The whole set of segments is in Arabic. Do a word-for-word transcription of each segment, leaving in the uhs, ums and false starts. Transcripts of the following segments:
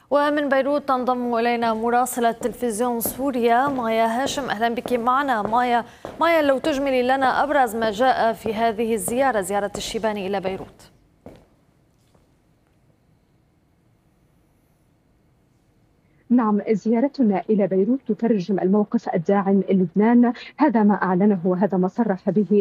ومن بيروت تنضم إلينا مراسلة تلفزيون سوريا مايا هاشم. أهلا بك معنا مايا. مايا، لو تجملي لنا أبرز ما جاء في هذه الزيارة، زيارة الشيباني إلى بيروت. نعم، زيارتنا إلى بيروت تترجم الموقف الداعم للبنان. هذا ما أعلنه وهذا ما صرح به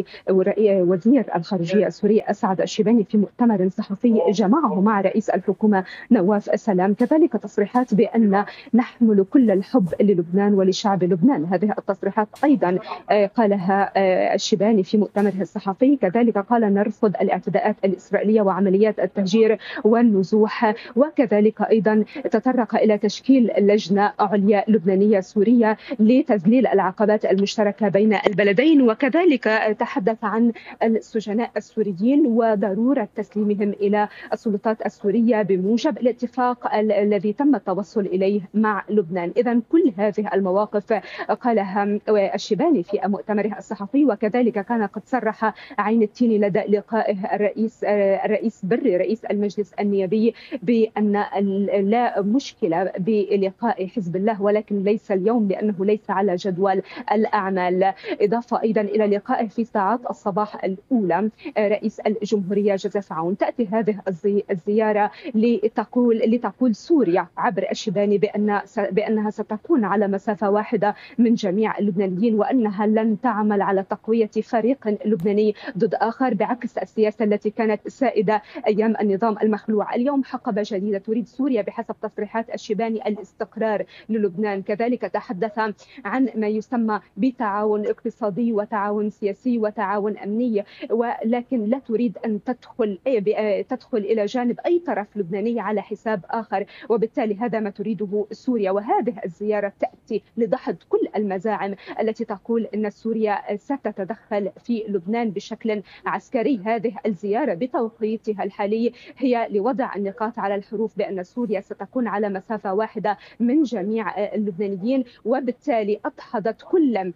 وزير الخارجية السوري أسعد الشيباني في مؤتمر صحفي جمعه مع رئيس الحكومة نواف السلام. كذلك تصريحات بأن نحمل كل الحب للبنان ولشعب لبنان. هذه التصريحات أيضا قالها الشيباني في مؤتمره الصحفي. كذلك قال نرفض الاعتداءات الإسرائيلية وعمليات التهجير والنزوح. وكذلك أيضا تطرق إلى تشكيل لجنة عليا لبنانية سورية لتذليل العقبات المشتركة بين البلدين. وكذلك تحدث عن السجناء السوريين وضرورة تسليمهم إلى السلطات السورية بموجب الاتفاق الذي تم التوصل إليه مع لبنان. إذن كل هذه المواقف قالها الشيباني في مؤتمره الصحفي. وكذلك كان قد صرح عين التين لدى لقائه الرئيس الرئيس بري رئيس المجلس النيابي بأن لا مشكلة بلقاء حزب الله، ولكن ليس اليوم لأنه ليس على جدول الأعمال. إضافة أيضا إلى لقائه في ساعات الصباح الأولى رئيس الجمهورية جوزيف عون. تأتي هذه الزيارة لتقول لتقول سوريا عبر الشيباني بأن بأنها ستكون على مسافة واحدة من جميع اللبنانيين، وأنها لن تعمل على تقوية فريق لبناني ضد آخر، بعكس السياسة التي كانت سائدة أيام النظام المخلوع. اليوم حقبة جديدة تريد سوريا بحسب تصريحات الشيباني الاستقرار للبنان. كذلك تحدث عن ما يسمى بتعاون اقتصادي وتعاون سياسي وتعاون أمني، ولكن لا تريد أن تدخل تدخل إلى جانب أي طرف لبناني على حساب آخر، وبالتالي هذا ما تريده سوريا. وهذه الزيارة تأتي لدحض كل المزاعم التي تقول أن سوريا ستتدخل في لبنان بشكل عسكري. هذه الزيارة بتوقيتها الحالي هي لوضع النقاط على الحروف بأن سوريا ستكون على مسافة واحدة من جميع اللبنانيين، وبالتالي أدحضت كل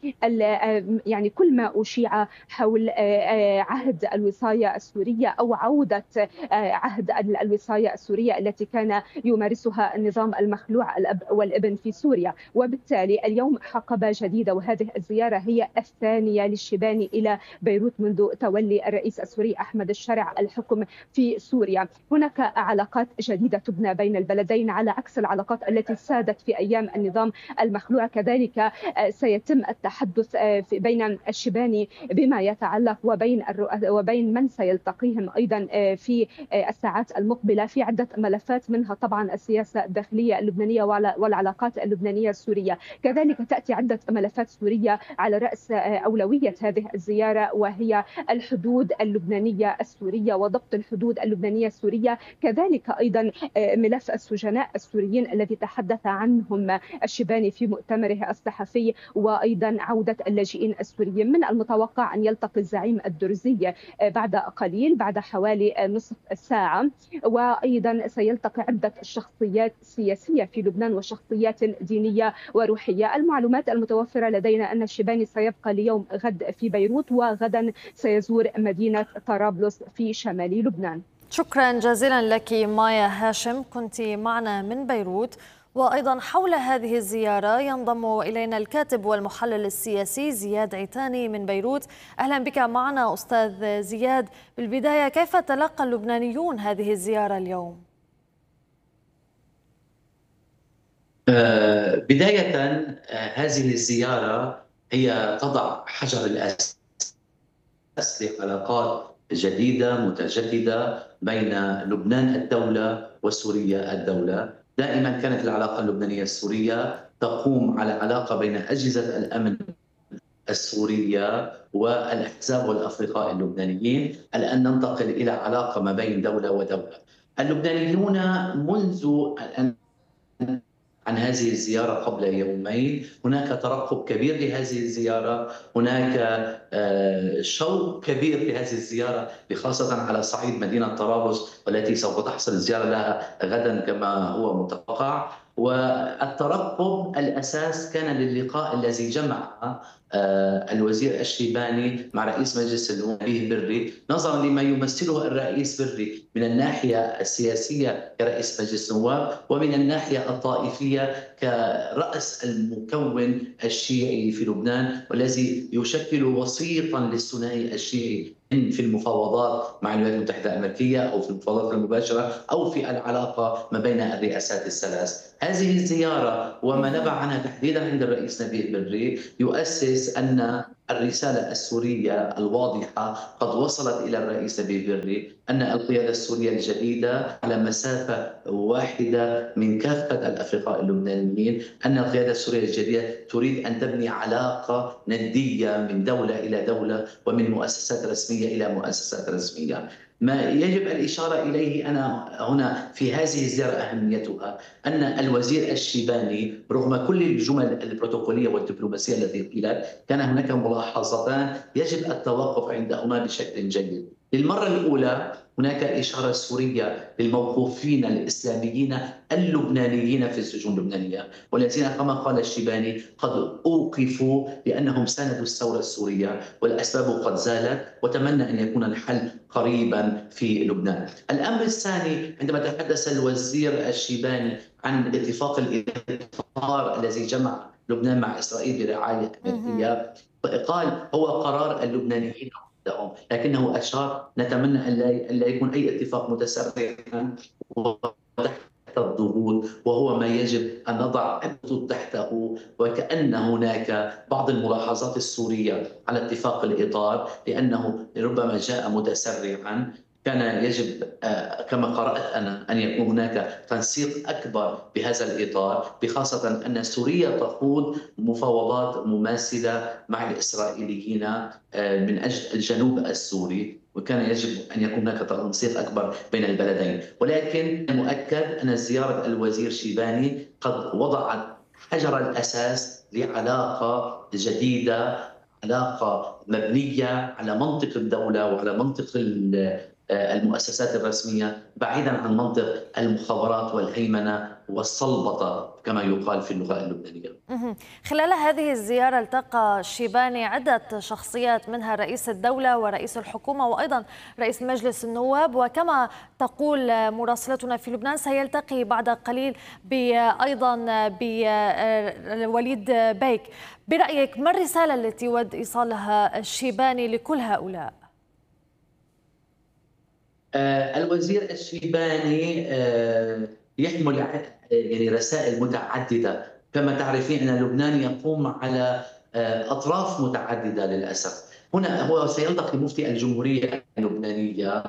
يعني كل ما أشيع حول عهد الوصاية السورية أو عودة عهد الوصاية السورية التي كان يمارسها النظام المخلوع الأب والابن في سوريا. وبالتالي اليوم حقبة جديدة، وهذه الزيارة هي الثانية للشيباني إلى بيروت منذ تولي الرئيس السوري أحمد الشرع الحكم في سوريا. هناك علاقات جديدة تبنى بين البلدين على عكس العلاقات التي سادت في أيام النظام المخلوع. كذلك سيتم التحدث بين الشيباني بما يتعلق وبين وبين من سيلتقيهم أيضا في الساعات المقبلة في عدة ملفات، منها طبعا السياسة الداخلية اللبنانية والعلاقات اللبنانية السورية. كذلك تأتي عدة ملفات سورية على رأس أولوية هذه الزيارة، وهي الحدود اللبنانية السورية وضبط الحدود اللبنانية السورية. كذلك أيضا ملف السجناء السوريين الذي تحدث عنهم الشيباني في مؤتمره الصحفي، وأيضا عودة اللاجئين السوريين. من المتوقع أن يلتقي الزعيم الدرزي بعد قليل، بعد حوالي نصف ساعة، وأيضا سيلتقي عدة شخصيات سياسية في لبنان وشخصيات دينية وروحية. المعلومات المتوفرة لدينا أن الشيباني سيبقى اليوم غد في بيروت، وغدا سيزور مدينة طرابلس في شمال لبنان. شكرا جزيلا لك مايا هاشم، كنت معنا من بيروت. وأيضا حول هذه الزيارة ينضم إلينا الكاتب والمحلل السياسي زياد عيتاني من بيروت. أهلا بك معنا أستاذ زياد. بالبداية، كيف تلقى اللبنانيون هذه الزيارة اليوم؟ بداية، هذه الزيارة هي تضع حجر الأساس لعلاقات جديدة متجددة بين لبنان الدولة وسوريا الدولة. دائما كانت العلاقة اللبنانية السورية تقوم على علاقة بين أجهزة الأمن السورية والأحزاب والأفرقاء اللبنانيين. الآن ننتقل إلى علاقة ما بين دولة ودولة. اللبنانيون منذ أن عن هذه الزيارة قبل يومين هناك ترقب كبير لهذه الزيارة، هناك شوق كبير لهذه الزيارة، خاصة على صعيد مدينة طرابلس والتي سوف تحصل الزيارة لها غدا كما هو متوقع. والترقب الأساس كان للقاء الذي جمع الوزير الشيباني مع رئيس مجلس النواب بري، نظرا لما يمثله الرئيس بري من الناحية السياسية كرئيس مجلس النواب، ومن الناحية الطائفية كرأس المكون الشيعي في لبنان، والذي يشكل وسيطا للثنائي الشيعي في المفاوضات مع الولايات المتحدة الأمريكية أو في المفاوضات المباشرة أو في العلاقة ما بين الرئاسات الثلاث. هذه الزيارة وما نبع عنها تحديدا عند الرئيس نبيه بري يؤسس أن الرسالة السورية الواضحة قد وصلت إلى الرئيس نبيه بري، أن القيادة السورية الجديدة على مسافة واحدة من كافة الأفرقاء اللبنانيين، أن القيادة السورية الجديدة تريد أن تبني علاقة ندية من دولة إلى دولة ومن مؤسسات رسمية إلى مؤسسات رسمية. ما يجب الإشارة إليه أنا هنا في هذه الزيارة أهميتها أن الوزير الشيباني رغم كل الجمل البروتوكولية والدبلوماسية التي قيلت، كان هناك ملاحظتان يجب التوقف عندهما بشكل جيد. للمرة الأولى هناك إشارة سورية للموقوفين الإسلاميين اللبنانيين في السجون اللبنانية، والذين كما قال الشيباني قد أوقفوا لأنهم ساندوا الثورة السورية والأسباب قد زالت، وتمنى أن يكون الحل قريبا في لبنان. الأمر الثاني، عندما تحدث الوزير الشيباني عن اتفاق الإطار الذي جمع لبنان مع إسرائيل برعاية أمريكية، قال هو قرار اللبنانيين، لكنه أشار نتمنى أن لا يكون أي اتفاق متسرعا وتحت الضغوط، وهو ما يجب أن نضع الخطوط تحته. وكأن هناك بعض الملاحظات السورية على اتفاق الإطار لأنه ربما جاء متسرعا، كان يجب كما قرأت أنا أن يكون هناك تنسيق أكبر بهذا الإطار، بخاصة أن سوريا تخوض مفاوضات مماثلة مع الإسرائيليين من أجل الجنوب السوري، وكان يجب أن يكون هناك تنسيق أكبر بين البلدين. ولكن مؤكد أن زيارة الوزير شيباني قد وضعت حجر الأساس لعلاقة جديدة، علاقة مبنية على منطق الدولة وعلى منطق المؤسسات الرسمية، بعيدا عن منطق المخابرات والهيمنة والسلطة كما يقال في اللغة اللبنانية. خلال هذه الزيارة التقى الشيباني عدة شخصيات، منها رئيس الدولة ورئيس الحكومة وأيضا رئيس مجلس النواب، وكما تقول مراسلتنا في لبنان سيلتقي بعد قليل أيضا بوليد بيك. برأيك ما الرسالة التي يود إيصالها الشيباني لكل هؤلاء؟ الوزير الشيباني يحمل يعني رسائل متعددة. كما تعرفين أن لبنان يقوم على أطراف متعددة للأسف. هنا هو سيلتقي مفتي الجمهورية اللبنانية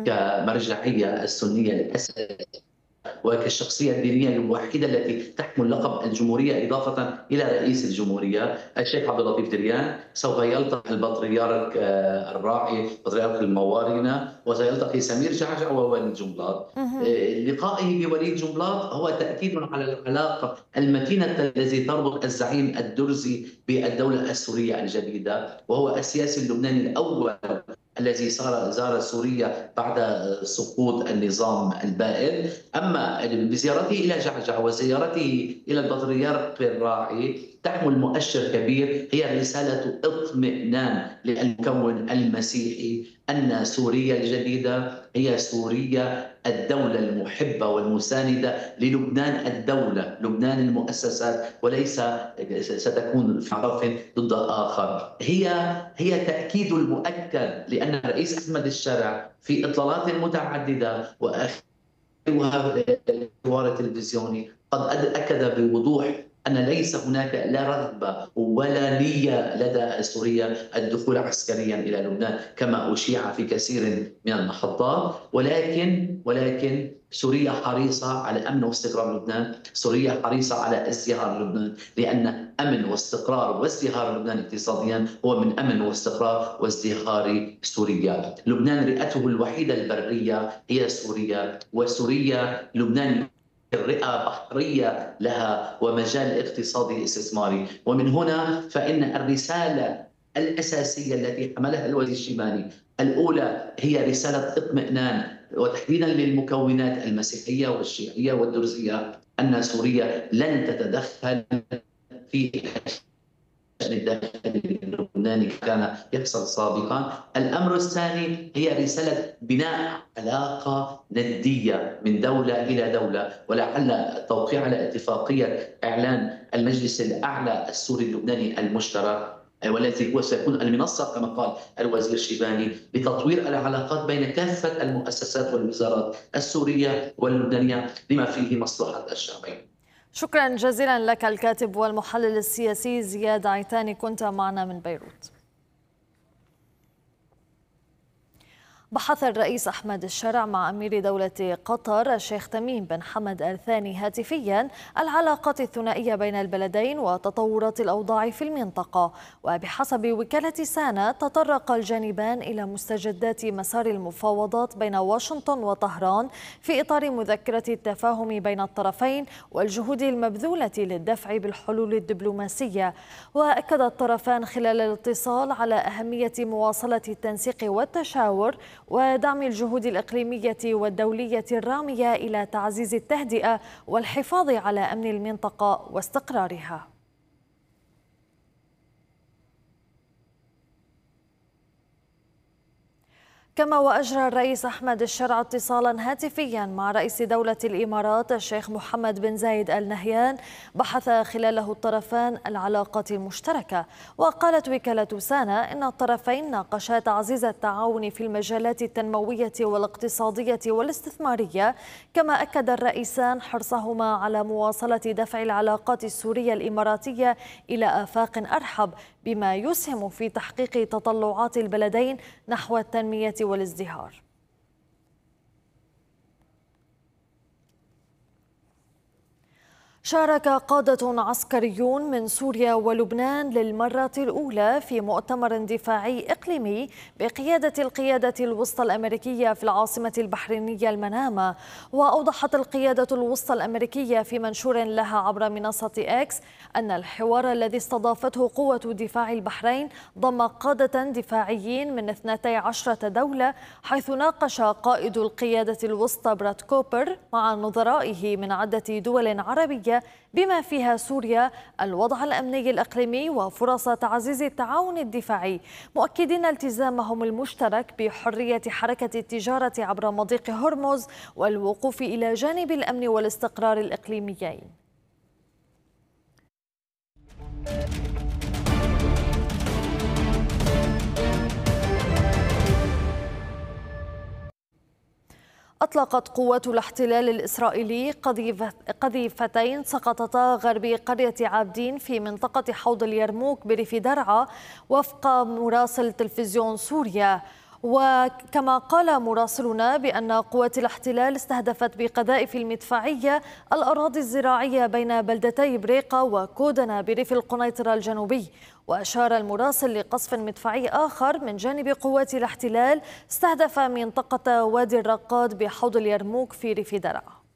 كمرجعية السنية للأسف وكالشخصية الدينية الوحيدة التي تحمل لقب الجمهورية إضافة إلى رئيس الجمهورية الشيخ عبد اللطيف دريان. سوف يلتقي البطريرك الراعي بطريرك الموارنة، وسيلتقي سمير جعجع ووليد جنبلاط. لقائه بوليد جنبلاط هو تأكيد على العلاقة المتينة التي تربط الزعيم الدرزي بالدولة السورية الجديدة، وهو السياسي اللبناني الأول الذي صار زار سوريا بعد سقوط النظام البائد. أما بزيارته إلى جعجع وزيارته إلى البطريرك الراعي تحمل مؤشر كبير، هي رسالة اطمئنان للمكون المسيحي أن سوريا الجديدة هي سوريا الدولة المحبة والمساندة للبنان الدولة، لبنان المؤسسات، وليس ستكون في طرف ضد آخر. هي هي تأكيد المؤكد، لأن الرئيس أحمد الشرع في إطلالات متعددة وآخرها الحوار التلفزيوني قد أكد بوضوح أن ليس هناك لا رغبة ولا نية لدى سوريا الدخول عسكريا إلى لبنان كما أشيع في كثير من المحطات، ولكن ولكن سوريا حريصة على أمن واستقرار لبنان، سوريا حريصة على ازدهار لبنان، لأن أمن واستقرار وازدهار لبنان اقتصاديا هو من أمن واستقرار وازدهار سوريا. لبنان رئته الوحيدة البرية هي سوريا، وسوريا لبنان الرئة بحرية لها ومجال اقتصادي استثماري. ومن هنا فإن الرسالة الأساسية التي حملها الوزير الشيباني الأولى هي رسالة اطمئنان، وتحديدا للمكونات المسيحية والشيعية والدرزية، أن سوريا لن تتدخل في الداخلي اللبناني كان يحصل سابقا. الأمر الثاني هي رسالة بناء علاقة ندية من دولة إلى دولة، ولعل التوقيع على اتفاقية إعلان المجلس الأعلى السوري اللبناني المشترك، والذي هو سيكون المنصة كما قال الوزير شيباني لتطوير العلاقات بين كافة المؤسسات والوزارات السورية واللبنانية لما فيه مصلحة الشعبين. شكرا جزيلا لك الكاتب والمحلل السياسي زياد عيتاني، كنت معنا من بيروت. بحث الرئيس أحمد الشرع مع أمير دولة قطر الشيخ تميم بن حمد آل ثاني هاتفيا العلاقات الثنائية بين البلدين وتطورات الأوضاع في المنطقة. وبحسب وكالة سانا تطرق الجانبان إلى مستجدات مسار المفاوضات بين واشنطن وطهران في إطار مذكرة التفاهم بين الطرفين والجهود المبذولة للدفع بالحلول الدبلوماسية. وأكد الطرفان خلال الاتصال على أهمية مواصلة التنسيق والتشاور ودعم الجهود الإقليمية والدولية الرامية إلى تعزيز التهدئة والحفاظ على أمن المنطقة واستقرارها. كما وأجرى الرئيس أحمد الشرع اتصالا هاتفيا مع رئيس دولة الإمارات الشيخ محمد بن زايد آل نهيان بحث خلاله الطرفان العلاقات المشتركة. وقالت وكالة سانا إن الطرفين ناقشا تعزيز التعاون في المجالات التنموية والاقتصادية والاستثمارية. كما أكد الرئيسان حرصهما على مواصلة دفع العلاقات السورية الإماراتية إلى آفاق أرحب بما يسهم في تحقيق تطلعات البلدين نحو التنمية والازدهار. شارك قادة عسكريون من سوريا ولبنان للمرة الأولى في مؤتمر دفاعي إقليمي بقيادة القيادة الوسطى الأمريكية في العاصمة البحرينية المنامة. وأوضحت القيادة الوسطى الأمريكية في منشور لها عبر منصة إكس أن الحوار الذي استضافته قوة دفاع البحرين ضم قادة دفاعيين من اثنتي عشرة دولة، حيث ناقش قائد القيادة الوسطى براد كوبر مع نظرائه من عدة دول عربية بما فيها سوريا الوضع الأمني الإقليمي وفرص تعزيز التعاون الدفاعي، مؤكدين التزامهم المشترك بحرية حركة التجارة عبر مضيق هرمز والوقوف إلى جانب الأمن والاستقرار الإقليميين. أطلقت قوات الاحتلال الإسرائيلي قذيفتين سقطتا غربي قرية عابدين في منطقة حوض اليرموك بريف درعا وفق مراسل تلفزيون سوريا. وكما قال مراسلنا بأن قوات الاحتلال استهدفت بقذائف المدفعية الأراضي الزراعية بين بلدتي بريقة وكودنا بريف القنيطرة الجنوبي. وأشار المراسل لقصف مدفعي آخر من جانب قوات الاحتلال استهدف منطقة وادي الرقاد بحوض اليرموك في ريف درعا.